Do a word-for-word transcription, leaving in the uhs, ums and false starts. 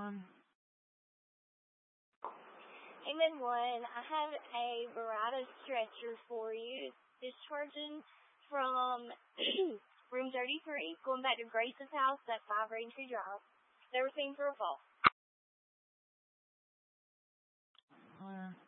one. Amen one, I have a Verado stretcher for you. Discharging from room thirty-three, going back to Grace's house at five Raintree Drive. Everything for a fall. Uh,